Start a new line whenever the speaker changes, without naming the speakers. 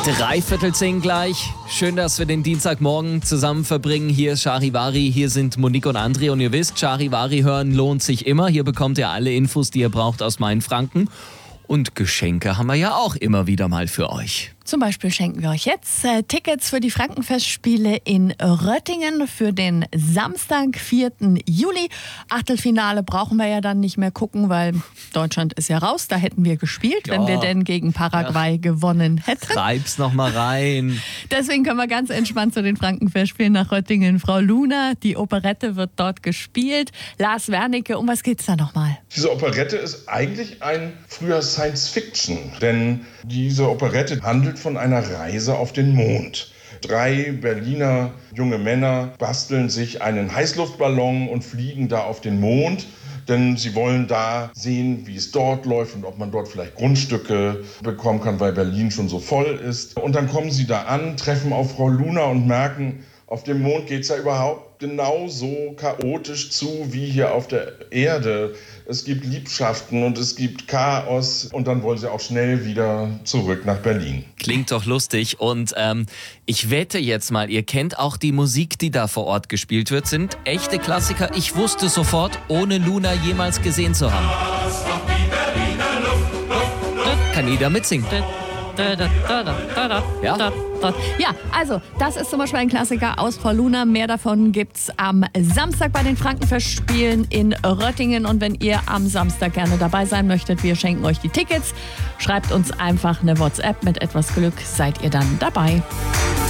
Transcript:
3/4 gleich. Schön, dass wir den Dienstagmorgen zusammen verbringen. Hier ist Charivari, hier sind Monique und André. Und ihr wisst, Charivari hören lohnt sich immer. Hier bekommt ihr alle Infos, die ihr braucht aus Mainfranken. Und Geschenke haben wir ja auch immer wieder mal für euch.
Zum Beispiel schenken wir euch jetzt Tickets für die Frankenfestspiele in Röttingen für den Samstag, 4. Juli. Achtelfinale brauchen wir ja dann nicht mehr gucken, weil Deutschland ist ja raus. Da hätten wir gespielt, wenn wir denn gegen Paraguay gewonnen hätten.
Treib's noch mal rein.
Deswegen können wir ganz entspannt zu den Frankenfestspielen nach Röttingen. Frau Luna, die Operette wird dort gespielt. Lars Wernicke, um was geht's da nochmal?
Diese Operette ist eigentlich ein früher Science-Fiction, denn diese Operette handelt von einer Reise auf den Mond. 3 Berliner junge Männer basteln sich einen Heißluftballon und fliegen da auf den Mond, denn sie wollen da sehen, wie es dort läuft und ob man dort vielleicht Grundstücke bekommen kann, weil Berlin schon so voll ist. Und dann kommen sie da an, treffen auf Frau Luna und merken, auf dem Mond geht es ja überhaupt genauso chaotisch zu wie hier auf der Erde. Es gibt Liebschaften und es gibt Chaos und dann wollen sie auch schnell wieder zurück nach Berlin.
Klingt doch lustig und ich wette jetzt mal, ihr kennt auch die Musik, die da vor Ort gespielt wird, sind echte Klassiker. Ich wusste sofort, ohne Luna jemals gesehen zu haben. Kann jeder mitsingen. Ja?
Ja, also das ist zum Beispiel ein Klassiker aus Frau Luna. Mehr davon gibt's am Samstag bei den Frankenfestspielen in Röttingen. Und wenn ihr am Samstag gerne dabei sein möchtet, wir schenken euch die Tickets. Schreibt uns einfach eine WhatsApp. Mit etwas Glück seid ihr dann dabei.